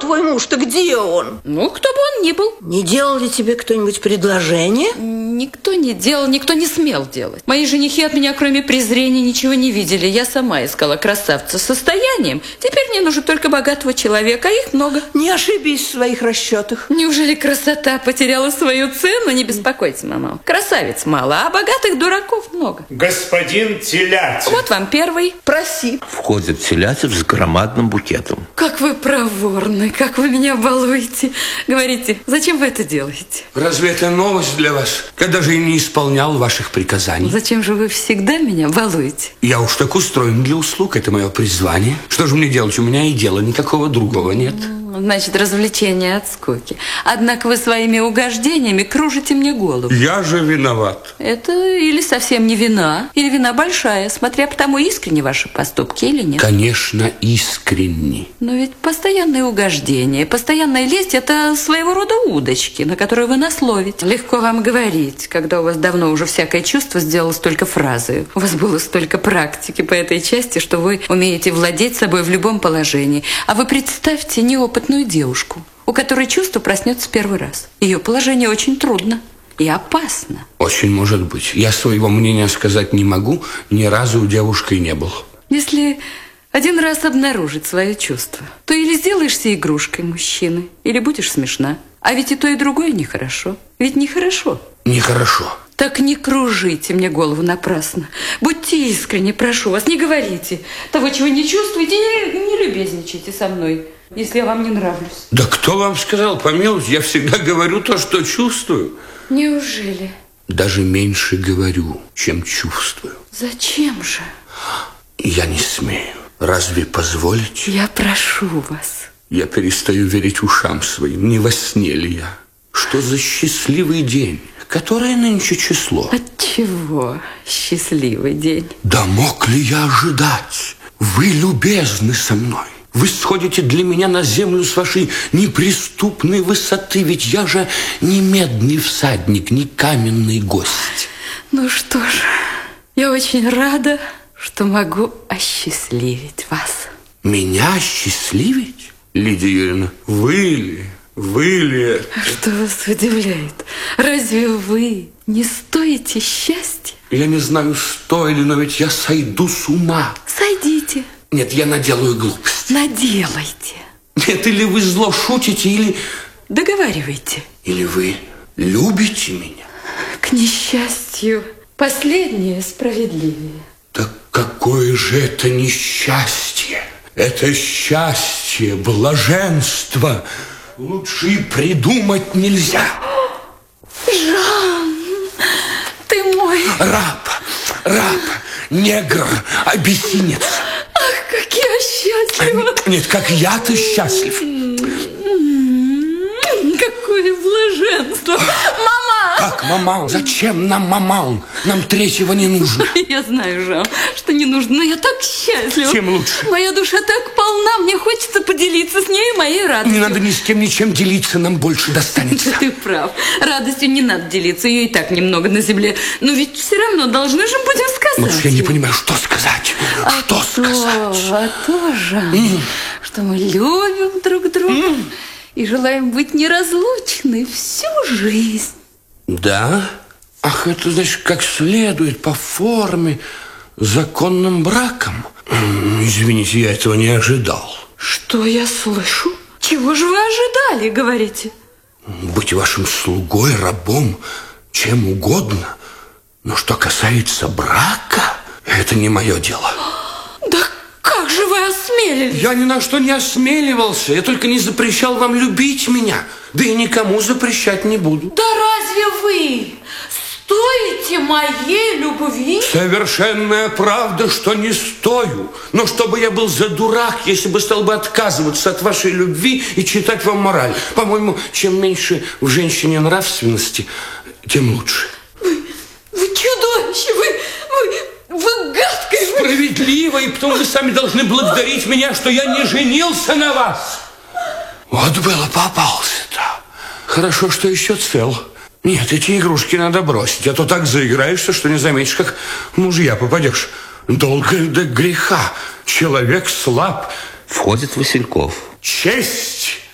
твой муж-то где он? Ну, кто бы он ни был. Не делал ли тебе кто-нибудь предложение? Никто не делал, никто не смел делать. Мои женихи от меня, кроме презрения, ничего не видели. Я сама искала красавца с состоянием. Теперь мне нужен только богатого человека, а их много. Не ошибись в своих расчетах. Неужели красота потеряла свою цену? Не беспокойтесь, мама. Красавиц мало, а богатых дураков много. Господин Телятин. Вот вам первый. Проси. Входит Телятин с громадным букетом. Как вы проворны, как вы меня балуете. Говорите, зачем вы это делаете? Разве это новость для вас? Когда же я не исполнял ваших приказаний? Зачем же вы всегда меня балуете? Я уж так устроен для услуг, это мое призвание. Что же мне делать? У меня и дела никакого другого нет. Значит, развлечение от скуки. Однако вы своими угождениями кружите мне голову. Я же виноват. Это или совсем не вина, или вина большая, смотря по тому, искренни ваши поступки или нет. Конечно, искренни. Но ведь постоянные угождения, постоянная лесть – это своего рода удочки, на которые вы нас ловите. Легко вам говорить, когда у вас давно уже всякое чувство сделалось только фразой. У вас было столько практики по этой части, что вы умеете владеть собой в любом положении. А вы представьте неопытную девушку, у которой чувство проснется первый раз. Ее положение очень трудно и опасно. Очень может быть. Я своего мнения сказать не могу, ни разу у девушки не был. Если один раз обнаружить свое чувство, то или сделаешься игрушкой мужчины, или будешь смешна. А ведь и то, и другое нехорошо. Ведь нехорошо. Нехорошо. Так не кружите мне голову напрасно. Будьте искренни, прошу вас, не говорите того, чего не чувствуете, не любезничайте со мной, если я вам не нравлюсь. Да кто вам сказал, помилуйте, я всегда говорю то, что чувствую. Неужели? Даже меньше говорю, чем чувствую. Зачем же? Я не смею. Разве позволите? Я прошу вас. Я перестаю верить ушам своим. Не во сне ли я? Что за счастливый день? Которое нынче число? Отчего счастливый день? Да мог ли я ожидать? Вы любезны со мной. Вы сходите для меня на землю с вашей неприступной высоты, ведь я же не медный всадник, не каменный гость. Ну что ж, я очень рада, что могу осчастливить вас. Меня осчастливить? Лидия Юрьевна, вы ли это? Что вас удивляет? Разве вы не стоите счастья? Я не знаю, стоили, но ведь я сойду с ума. Сойдите. Нет, я наделаю глупость. Наделайте. Нет, или вы зло шутите, или... Договаривайте. Или вы любите меня? К несчастью, последнее справедливее. Так какое же это несчастье? Это счастье, блаженство. Лучше и придумать нельзя. Жан, ты мой... Раб, негр, абиссинец. Ах, как я счастлива. Нет, как я-то счастлив. Какое блаженство. Мама! Как маман? Зачем нам маман? Нам третьего не нужно. Я знаю, Жан, что не нужно, но я так счастлива. Тем лучше. Моя душа так полна, мне хочется поделиться с ней моей радостью. Не надо ни с кем ничем делиться, нам больше достанется. Ты прав. Радостью не надо делиться, ее и так немного на земле. Но ведь все равно должны же будем сказать. Ну, я не понимаю, что сказать. Что сказать? То, Жан, что мы любим друг друга и желаем быть неразлучны всю жизнь. Да? Ах, это значит, как следует, по форме, законным браком. Извините, я этого не ожидал. Что я слышу? Чего же вы ожидали, говорите? Быть вашим слугой, рабом, чем угодно. Но что касается брака, это не мое дело. Да как же вы осмелились? Я ни на что не осмеливался. Я только не запрещал вам любить меня. Да и никому запрещать не буду. Да разве вы стоите моей любви? Совершенная правда, что не стою. Но чтобы я был за дурак, если бы стал бы отказываться от вашей любви и читать вам мораль. По-моему, чем меньше в женщине нравственности, тем лучше. Вы чудовище, вы гадкое. Справедливо, и потом вы сами должны благодарить меня, что я не женился на вас. Вот было попался-то. Хорошо, что еще цел. Нет, эти игрушки надо бросить, а то так заиграешься, что не заметишь, как в мужья попадешь. Долго до греха. Человек слаб. Входит Васильков. Честь